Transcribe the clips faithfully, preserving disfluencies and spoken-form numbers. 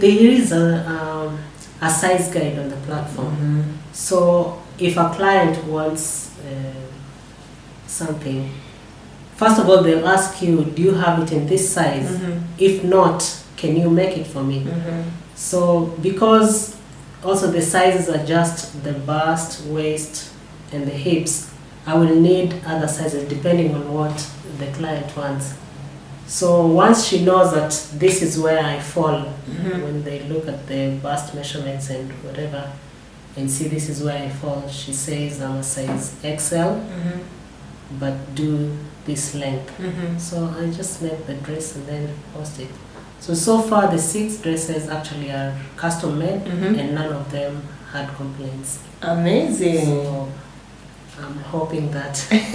There is a, um, a size guide on the platform. Mm-hmm. So if a client wants uh, something, first of all, they'll ask you, do you have it in this size? Mm-hmm. If not, can you make it for me? Mm-hmm. So because also the sizes are just the bust, waist, and the hips, I will need other sizes depending on what the client wants. So once she knows that this is where I fall, Mm-hmm. when they look at the bust measurements and whatever, and see this is where I fall, she says I'm a size X L, Mm-hmm. but do this length. Mm-hmm. So I just make the dress and then post it. So, so far the six dresses actually are custom made, Mhm. and none of them had complaints. Amazing. So I'm hoping that.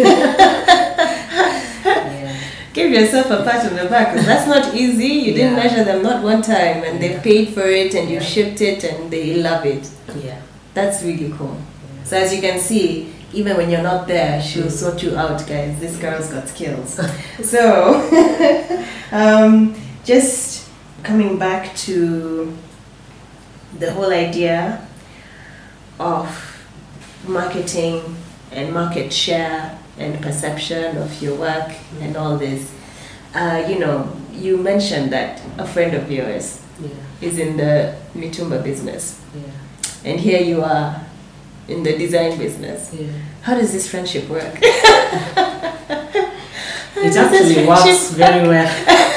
Yeah. Give yourself a pat on the back, because that's not easy. You didn't Yeah. measure them not one time, and they Yeah. paid for it, and you Yeah. shipped it, and they love it. Yeah. That's really cool. Yeah. So as you can see, even when you're not there, she'll Mm. sort you out, guys. This girl's got skills. So, um, just coming back to the whole idea of marketing and market share and perception of your work and all this. Uh, you know, you mentioned that a friend of yours Yeah. is in the mitumba business, Yeah. and here you are in the design business. Yeah. How does this friendship work? It actually works very well.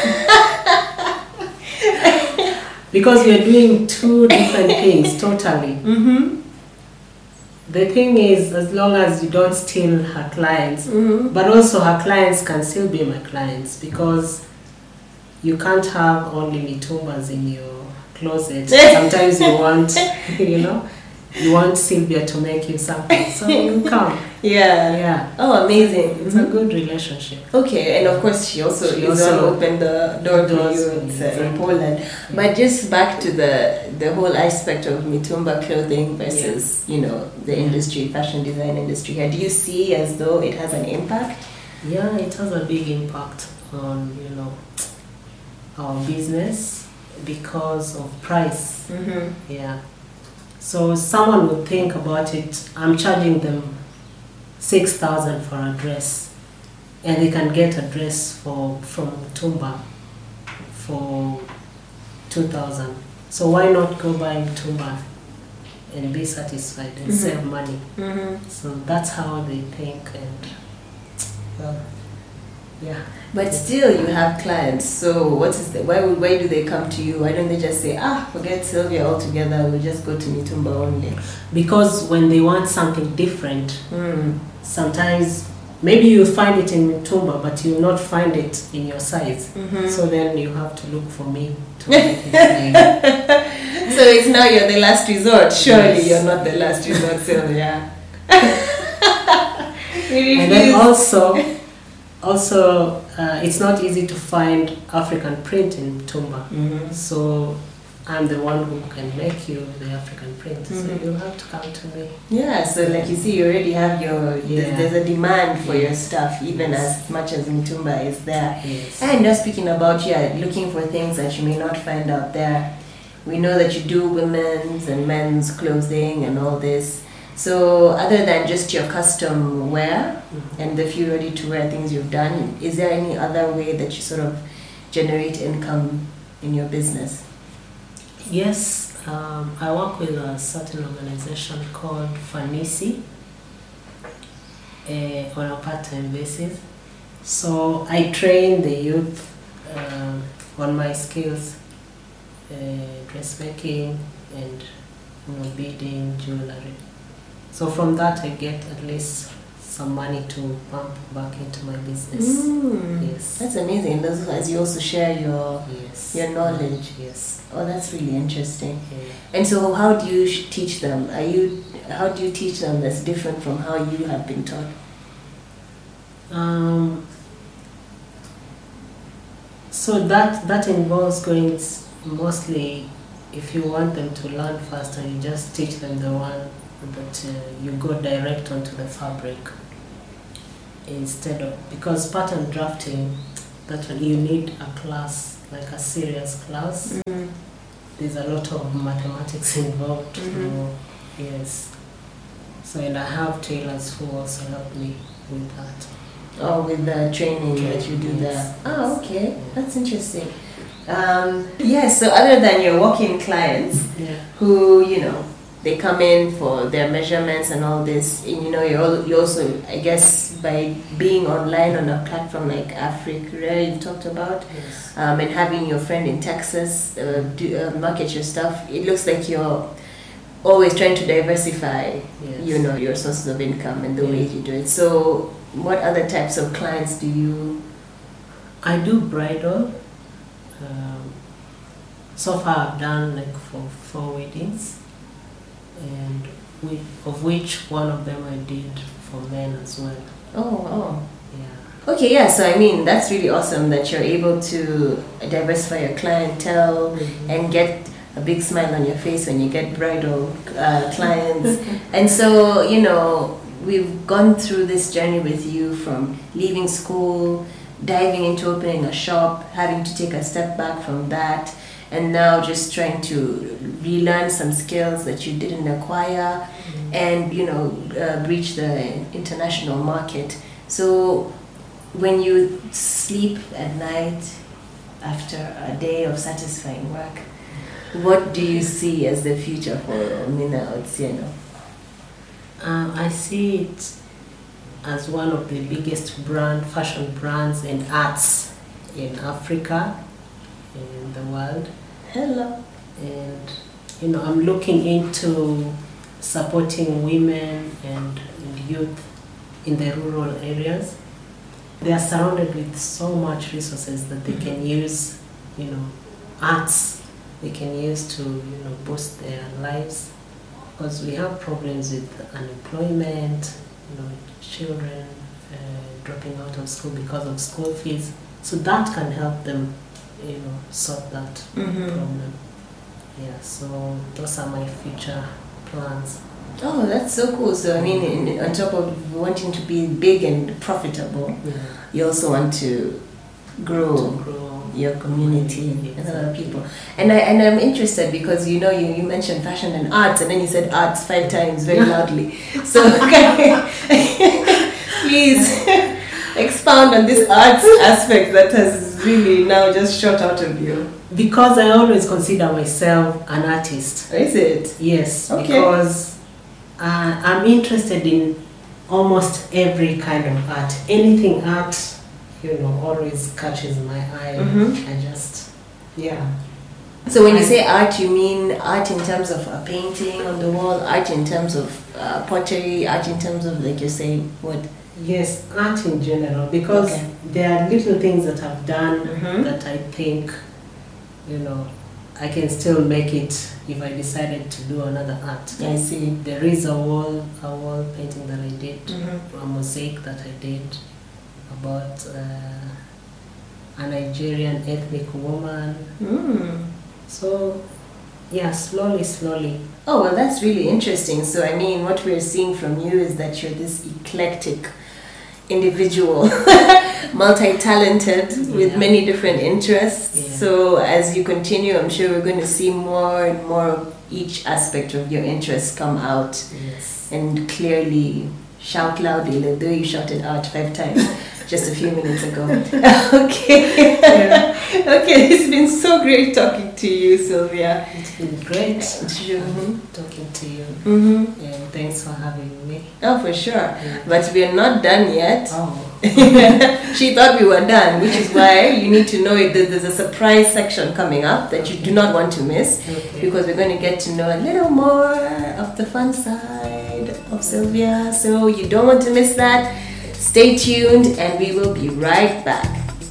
Because we're doing two different things totally. Mm-hmm. The thing is, as long as you don't steal her clients, Mm-hmm. but also her clients can still be my clients, because you can't have only mitumbas in your closet. Sometimes you want, you know, you want Sylvia to make you something, so you come. Yeah. Yeah. Oh, amazing. It's a good relationship. Okay, and of course she also She is also on open the door for does, you in, exactly. in Poland. But just back to the the whole aspect of mitumba clothing versus you know the Yeah. industry, fashion design industry here. Do you see as though it has an impact? Yeah, it has a big impact on, you know, our business because of price. Mm-hmm. Yeah. So someone would think about it, I'm charging them six thousand for a dress, and they can get a dress for from Tumba for two thousand. So why not go buy Tumba and be satisfied and Mhm. save money? Mm-hmm. So that's how they think, and well, yeah. But still, you have clients. So what is the why? would- Why do they come to you? Why don't they just say, ah, forget Sylvia altogether? We'll just go to mitumba only. Because when they want something different, Mm. sometimes maybe you find it in Tumba, but you'll not find it in your size. Mm-hmm. So then you have to look for me to make it for you. So it's now you're the last resort. Surely Yes. you're not the last resort, Sylvia. You And then refuse. also, also uh, it's not easy to find African print in Tumba. Mhm. So I'm the one who can make you the African print. Mhm. So you'll have to come to me. Yeah, so like you see, you already have your, there's, Yeah. there's a demand for your Yes. stuff, even Yes. as much as mitumba is there. Yes. And just speaking about, yeah, looking for things that you may not find out there. We know that you do women's and men's clothing and all this. So other than just your custom wear Mhm. and the few ready-to-wear things you've done, is there any other way that you sort of generate income in your business? Yes, um, I work with a certain organization called Fanisi uh, on a part-time basis. So I train the youth um, on my skills, uh, dressmaking and you know, beading, jewelry. So from that I get at least some money to pump back into my business. Mm, Yes. That's amazing. Those, as you also share your Yes. your knowledge. Yes. Oh, that's really interesting. Yeah. And so, how do you sh- teach them? Are you how do you teach them that's different from how you have been taught? Um, so that that involves going s- mostly, if you want them to learn faster, you just teach them the one that uh, you go direct onto the fabric instead of, because pattern drafting, that one you need a class, like a serious class. Mm. there's a lot of mathematics involved. Mhm. So, yes. So, and I have tailors who also help me with that. Oh, with the training that you do Yes. there. Oh, okay. That's interesting. Um, yes, so other than your walk-in clients Yeah. who, you know, they come in for their measurements and all this, and you know, you al- you also, I guess, by being online on a platform like Africa, you talked about, Yes. um, and having your friend in Texas uh, do, uh, market your stuff, it looks like you're always trying to diversify, Yes. you know, your sources of income and the Yeah. ways you do it. So, what other types of clients do you? I do bridal. Um, so far, I've done like for four weddings, and we, of which one of them I did for men as well. Oh, oh. Yeah. Okay, yeah. So I mean, that's really awesome that you're able to diversify your clientele and get a big smile on your face when you get bridal uh, clients. And so, you know, we've gone through this journey with you from leaving school, diving into opening a shop, having to take a step back from that, and now just trying to relearn some skills that you didn't acquire and, you know, uh, reach the international market. So when you sleep at night after a day of satisfying work, what do you see as the future for Mina Otsieno? Um, I see it as one of the biggest brand, fashion brands and arts in Africa, in the world. Hello. And, you know, I'm looking into supporting women and, and youth in the rural areas. They are surrounded with so much resources that they can use, you know, arts they can use to, you know, boost their lives. Because we have problems with unemployment, you know, children uh, dropping out of school because of school fees. So that can help them, you know, sort that Mm-hmm. problem. Yeah, so those are my future plans. Oh, that's so cool. So, I mean, in, on top of wanting to be big and profitable, Yeah. you also want to grow. To grow. Your community Exactly. and other people, and I and I'm interested because you know you, you mentioned fashion and arts, and then you said arts five times very loudly. So please expound on this arts aspect that has really now just shot out of you. Because I always consider myself an artist. Is it? Yes, Okay. because uh, I'm interested in almost every kind of art. Anything art, you know, always catches my eye. Mhm. I just, yeah. So when you I- say art, you mean art in terms of a painting on the wall, art in terms of uh, pottery, art in terms of, like you're saying, what? Yes, art in general, because Okay. there are little things that I've done Mhm. that I think, you know, I can still make it if I decided to do another art. I see. There is a wall, a wall painting that I did, Mhm. a mosaic that I did about uh, a Nigerian ethnic woman. Mm. So, yeah, slowly, slowly. Oh, well, that's really interesting. So, I mean, what we're seeing from you is that you're this eclectic individual, multi-talented, with Yeah. many different interests. Yeah. So, as you continue, I'm sure we're going to see more and more of each aspect of your interests come out Yes. and clearly shout loudly, like though you shouted out five times just a few minutes ago. Okay. Yeah. Okay, it's been so great talking to you, Sylvia. It's been great Mhm. talking to you. Mm-hmm. And thanks for having me. Oh, for sure. Yeah. But we are not done yet. Oh, She thought we were done, which is why you need to know it. that There's a surprise section coming up that you do not want to miss, okay. because we're going to get to know a little more of the fun side of Sylvia. So you don't want to miss that. Stay tuned and we will be right back.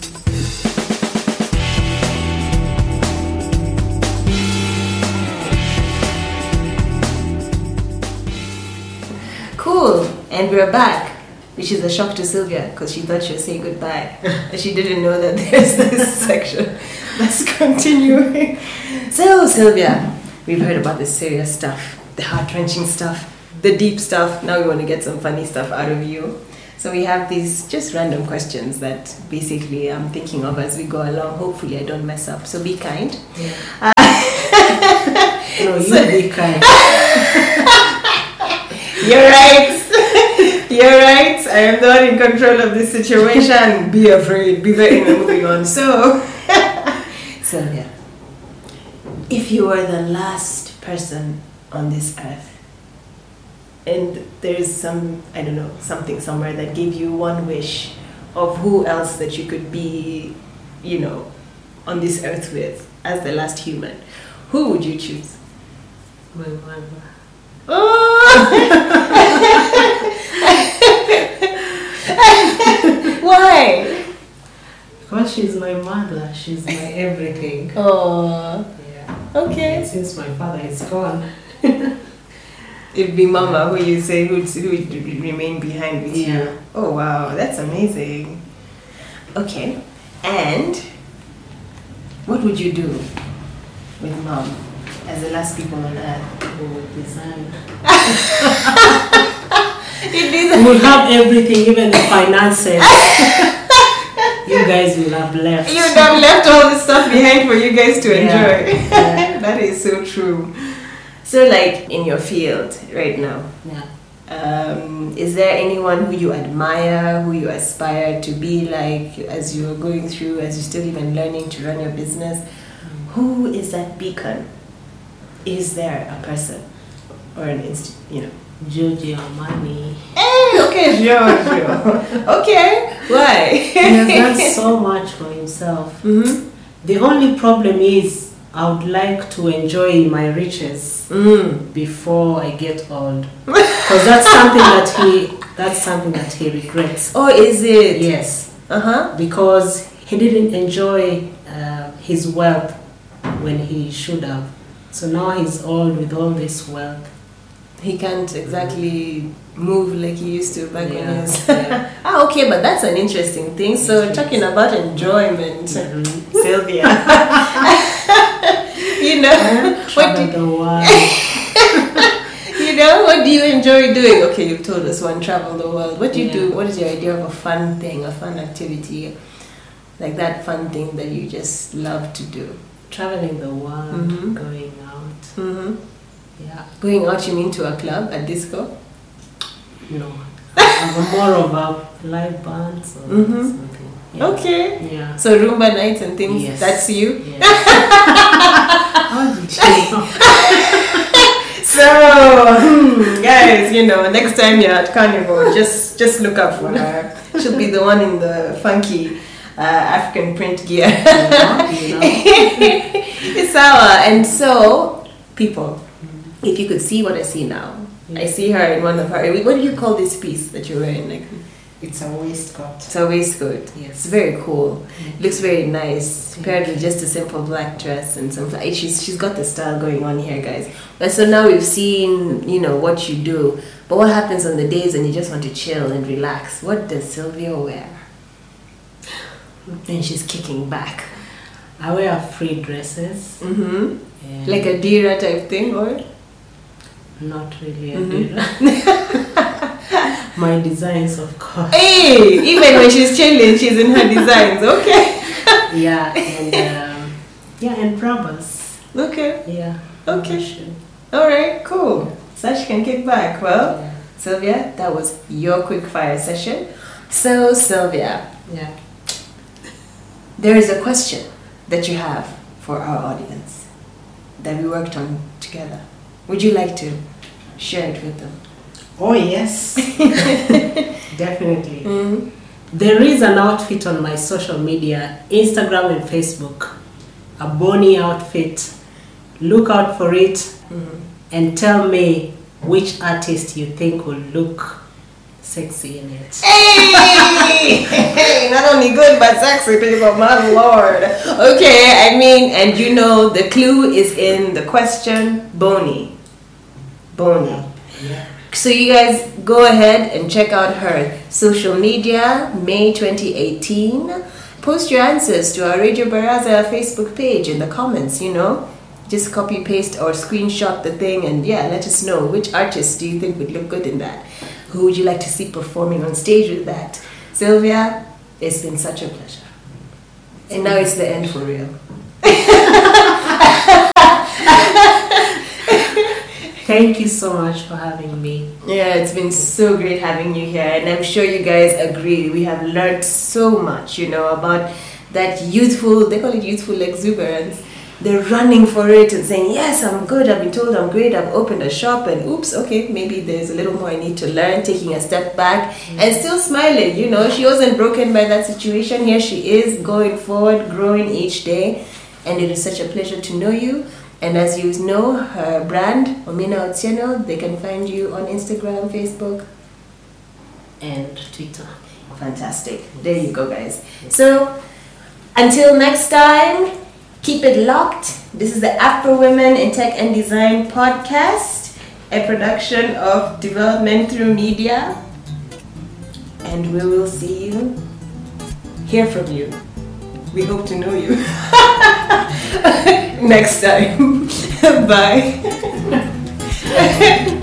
Cool, and we're back, which is a shock to Sylvia because she thought she was saying goodbye and she didn't know that there's this section that's continuing. So, Sylvia, we've heard about the serious stuff, the heart-wrenching stuff, the deep stuff. Now we want to get some funny stuff out of you. So we have these just random questions that basically I'm thinking of as we go along. Hopefully I don't mess up, so be kind. Yeah. No, you be kind. You're right. You're right. I am not in control of this situation. Be afraid. Be very moving on. So, so yeah. If you were the last person on this earth, and there's some, I don't know, something somewhere that gave you one wish of who else that you could be, you know, on this earth with as the last human, who would you choose? My mother. Oh! Why? Because she's my mother. She's my everything. Oh. Yeah. Okay. And since my father is gone. It'd be Mama who you say who who would remain behind with Yeah. you. Oh wow, that's amazing. Okay. And what would you do with Mom as the last people on earth? Who would design? It is We'll have everything, even the finances. You guys will have left. You would have left all this stuff behind for you guys to Yeah. enjoy. Yeah. That is so true. So, like in your field right now, Yeah. um, is there anyone who you admire, who you aspire to be like as you're going through, as you're still even learning to run your business? Who is that beacon? Is there a person or an inst, you know? Giorgio Armani. Hey, okay, Giorgio. Okay, why? He has done so much for himself. Mm-hmm. The only problem is I would like to enjoy my riches Mm. before I get old, because that's something that he that's something that he regrets. Oh, is it? Yes, Uh huh. because he didn't enjoy uh, his wealth when he should have. So now he's old with all this wealth. He can't exactly move like he used to back when he Yeah, was. yeah. Ah, okay, but that's an interesting thing. So, Yes. talking about enjoyment, Mhm. Sylvia, you know, what Travel do, the world. you know, what do you enjoy doing? Okay, you've told us one, travel the world. What do you Yeah. do? What is your idea of a fun thing, a fun activity, like that fun thing that you just love to do? Traveling the world, Mhm. going out. Mm-hmm. Yeah, Going out, you mean to a club, a disco? no, I'm more of a live bands or Mhm. something. Yeah. Okay. Yeah. So Roomba nights and things, Yes. that's you? Yeah. How did you know? So, hmm, guys, you know, next time you're at Carnival, just just look up for her. She'll be the one in the funky uh, African print gear. You know, you know. It's our, and so, people, if you could see what I see now, I see her in one of her, what do you call this piece that you're wearing? Like, It's a waistcoat. it's a waistcoat. It's Yes. very cool. Looks very nice, paired with just a simple black dress and some. She's she's got the style going on here, guys. But so now we've seen, you know, what you do. But what happens on the days when you just want to chill and relax? What does Sylvia wear? And she's kicking back. I wear free dresses. Mm-hmm. And Like a Dira type thing, or? not really a Mhm. deal. My designs, of course. Hey, even when she's chilling, she's in her designs. Okay. Yeah, and um, yeah, and rubbers. Okay. Yeah. Okay. rubber shoe. All right. Cool. So she can kick back. Well, Yeah. Sylvia, that was your quick fire session. So, Sylvia, Yeah. there is a question that you have for our audience that we worked on together. Would you like to share it with them? Oh yes. Definitely. Mm-hmm. There is an outfit on my social media, Instagram and Facebook, a Bonnie outfit. Look out for it Mm-hmm. and tell me which artist you think will look sexy in it. Hey! Hey! Not only good but sexy, people, my lord. Okay, I mean, and you know, the clue is in the question, Bonnie. Bonnie. Yeah. So you guys go ahead and check out her social media, May twenty eighteen. Post your answers to our Radio Baraza Facebook page in the comments, you know. Just copy, paste, or screenshot the thing and yeah, let us know which artist do you think would look good in that. Who would you like to see performing on stage with that? Sylvia, it's been such a pleasure. And now it's the end for real. Thank you so much for having me. Yeah, it's been so great having you here, and I'm sure you guys agree. We have learned so much, you know, about that youthful, they call it youthful exuberance. They're running for it and saying, yes, I'm good, I've been told I'm great, I've opened a shop, and oops, okay, maybe there's a little more I need to learn, taking a step back, mm-hmm. and still smiling, you know, she wasn't broken by that situation. Here she is, going forward, growing each day, and it is such a pleasure to know you. And as you know, her brand, Omina Otieno, they can find you on Instagram, Facebook, and Twitter. Fantastic. There you go, guys. So, until next time, keep it locked. This is the Afro Women in Tech and Design podcast, a production of Development Through Media. And we will see you, hear from you. We hope to know you next time. Bye.